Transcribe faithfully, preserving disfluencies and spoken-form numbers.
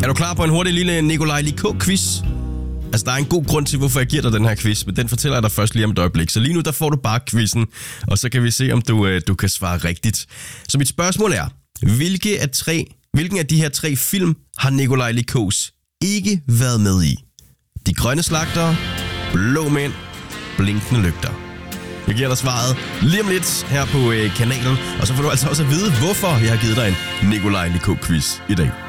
Er du klar på en hurtig lille Nikolaj Likå-quiz? Altså, der er en god grund til, hvorfor jeg giver dig den her quiz, men den fortæller jeg dig først lige om et øjeblik. Så lige nu, der får du bare quizzen, og så kan vi se, om du, øh, du kan svare rigtigt. Så mit spørgsmål er, hvilke af tre, hvilken af de her tre film har Nikolaj Likås ikke været med i? De grønne slagtere, Blå mænd, Blinkende lygter. Jeg giver dig svaret lige om lidt her på øh, kanalen, og så får du altså også at vide, hvorfor jeg har givet dig en Nikolaj Likå-quiz i dag.